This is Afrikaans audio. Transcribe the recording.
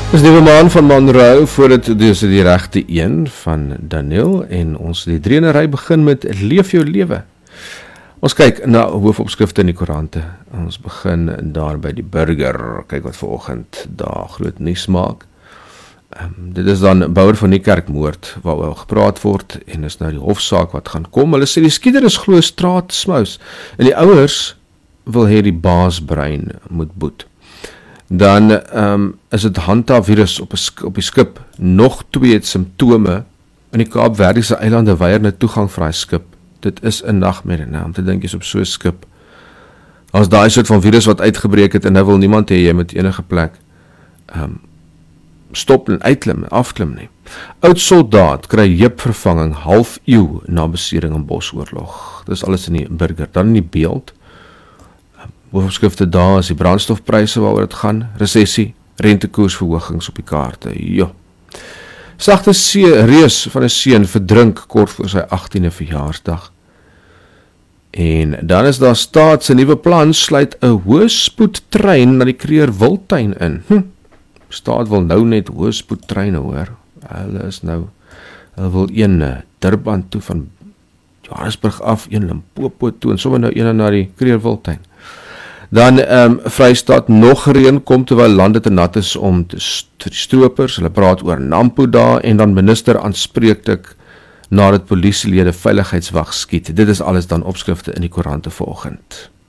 Dis die maan van Monroe, voordat dis die regte een van Daniel, en ons die 3 in 'n ry begin met Leef jou lewe. Ons kyk na hoofopskrifte in die koerante. Ons begin daar by die Burger, kyk wat vanoggend daar groot nuus maak. Dit is dan Bouwer van Niekerk moord, waaroor gepraat word, en is nou die hofsaak wat gaan kom. Hulle sê die skieder is glo straatsmous, en die ouers wil hê die baasbrein moet boet. Dan is dit Hanta-virus op die skip. Nog 2 het simptome. In die Kaapverdiese eilande weier net toegang vir die skip. Dit is 'n nagmerrie, nou, om te dink jy's op so 'n skip. As daai soort van virus wat uitgebreek het, en nou wil niemand hê jy met enige plek stop en uitklim, afklim nie. Oud soldaat kry heupvervanging half eeu na besering in Bosoorlog. Dis alles in die Burger. Dan in die Beeld. Hoofskrifte daar is die brandstofpryse waaroor dit gaan, resessie, rentekoersverhogings op die kaarte. Jo. Sagte reus van 'n seun verdrink kort voor sy 18de verjaarsdag. En dan is daar staat se nuwe plan sluit 'n hoëspoedtrein na die Kruger Wildtuin in. Staat wil nou net hoëspoedtreine hoor. Hulle wil een Durban toe van Johannesburg af, een Limpopo toe en sommer nou een na die Kruger Wildtuin. Dan Vrystaat nog reën kom terwyl lande te nat is om die stroopers. Hulle praat oor Nampo daar en dan minister aanspreeklik nadat polisielede veiligheidswag skiet. Dit is alles dan opskrifte in die koerante vanoggend.